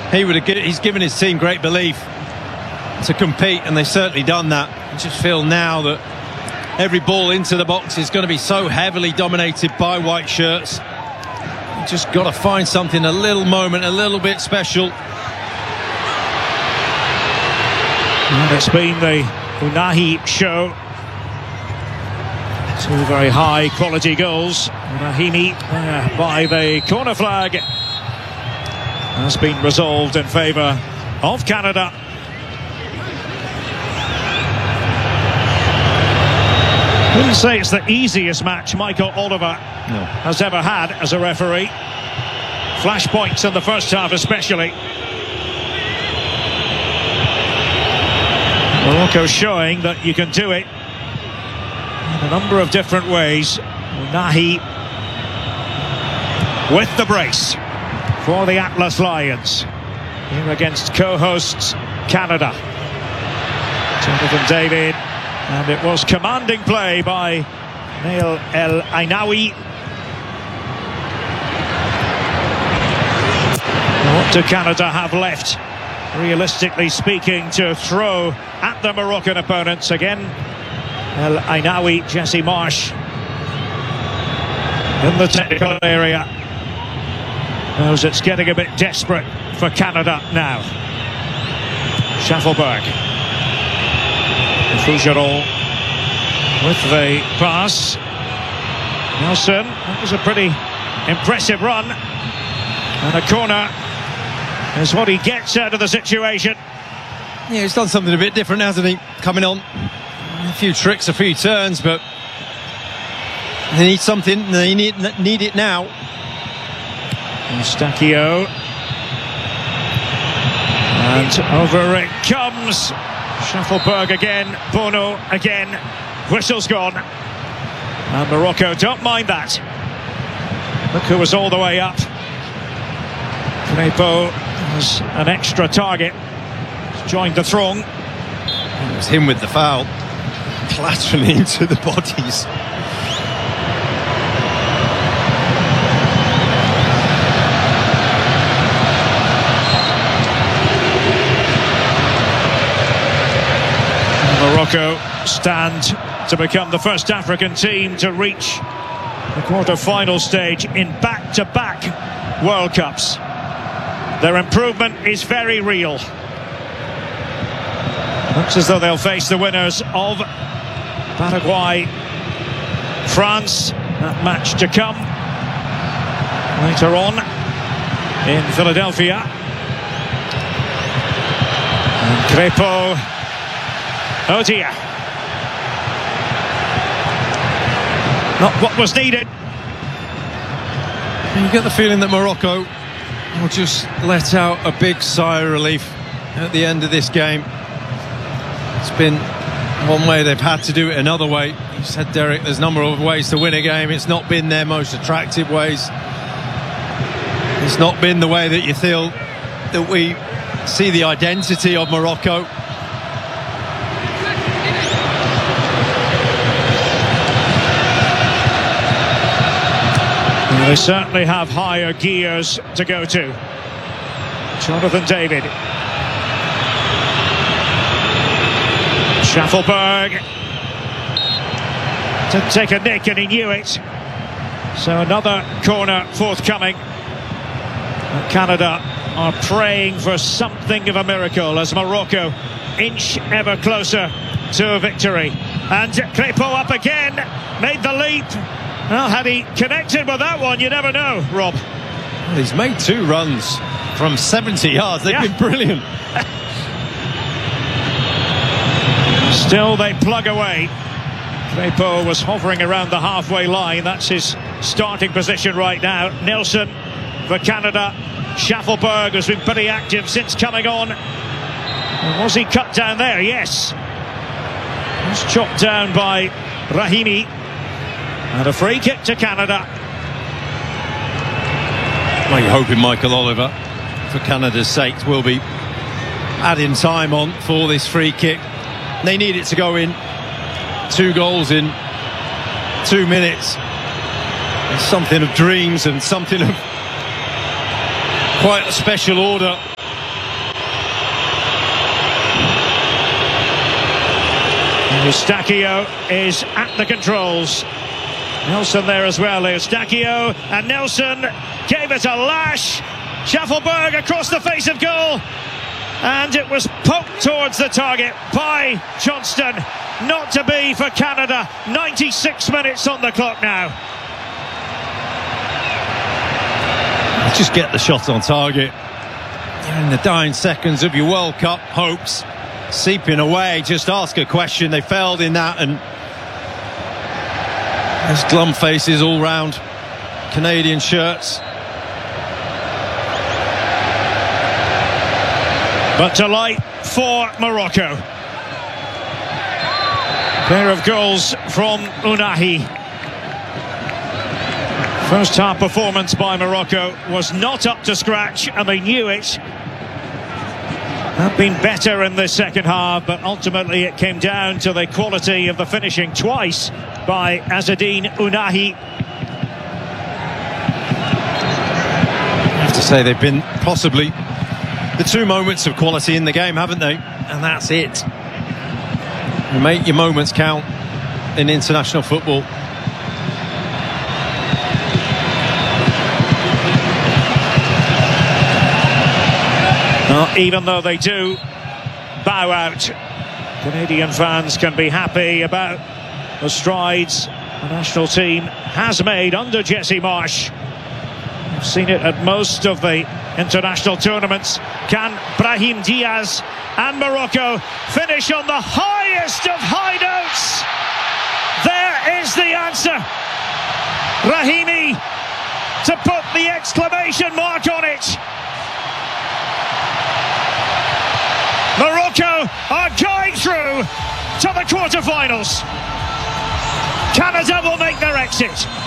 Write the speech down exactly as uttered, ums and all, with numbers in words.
he would have. He's given his team great belief to compete, and they've certainly done that. I just feel now that every ball into the box is going to be so heavily dominated by white shirts. You've just got to find something, a little moment, a little bit special. And it's been the Unahi show. Two very high quality goals. Rahimi uh, by the corner flag has been resolved in favour of Canada. Wouldn't say it's the easiest match Michael Oliver no. has ever had as a referee. Flashpoints in the first half especially. Morocco showing that you can do it in a number of different ways. Nahi with the brace for the Atlas Lions here against co-hosts Canada. Jonathan David, and it was commanding play by Nail El Ainaoui. What do Canada have left, realistically speaking, to throw at the Moroccan opponents? Again, El Ainaoui, Jesse Marsh in the technical area. Knows it's getting a bit desperate for Canada now. Schaffelberg. Fougerolles with the pass. Nelson, that was a pretty impressive run. And a corner is what he gets out of the situation. Yeah, he's done something a bit different, hasn't he? Coming on. A few tricks, a few turns, but they need something, they need, need it now. Eustáquio. And over it comes. Schaffelberg again, Bono again. Whistle's gone. And Morocco don't mind that. Look who was all the way up. Crépeau has an extra target. He's joined the throng. It was him with the foul. Clattering into the bodies. Morocco stand to become the first African team to reach the quarter-final stage in back-to-back World Cups. Their improvement is very real. Looks as though they'll face the winners of Paraguay, France. That match to come later on in Philadelphia. And Crépeau. Oh dear. Not what was needed. You get the feeling that Morocco will just let out a big sigh of relief at the end of this game. It's been one way, they've had to do it another way. You said, Derek, there's a number of ways to win a game. It's not been their most attractive ways. It's not been the way that you feel that we see the identity of Morocco. They certainly have higher gears to go to. Jonathan David. Schaffelberg. To take a nick, and he knew it. So another corner forthcoming. And Canada are praying for something of a miracle as Morocco inch ever closer to a victory. And Crépeau up again, made the leap. Well, had he connected with that one, you never know, Rob. Well, he's made two runs from seventy yards. They've yeah. been brilliant. Still, they plug away. Crépeau was hovering around the halfway line. That's his starting position right now. Nelson for Canada. Schaffelberg has been pretty active since coming on. And was he cut down there? Yes. He was chopped down by Rahimi. And a free kick to Canada. Well, you're hoping Michael Oliver, for Canada's sake, will be adding time on for this free kick. They need it to go in. Two goals in two minutes. It's something of dreams and something of quite a special order Eustáquio is at the controls. Nelson there as well. Eustáquio and Nelson gave it a lash. Schaffelberg across the face of goal, and it was poked towards the target by Johnston. Not to be for Canada. ninety-six minutes on the clock now. Just get the shot on target. You're in the dying seconds of your World Cup hopes seeping away. Just ask a question. They failed in that, and there's glum faces all round Canadian shirts. But delight for Morocco. Pair of goals from Ounahi. First half performance by Morocco was not up to scratch, and they knew it. Have been better in the second half, but ultimately it came down to the quality of the finishing twice by Azzedine Ounahi. I have to say they've been possibly the two moments of quality in the game, haven't they? And that's it. You make your moments count in international football. Well, even though they do bow out, Canadian fans can be happy about the strides the national team has made under Jesse Marsch. We've seen it at most of the international tournaments. Can Brahim Diaz and Morocco finish on the highest of high notes? There is the answer. Brahimi to put the exclamation mark on it. Morocco are going through to the quarterfinals. Canada will make their exit.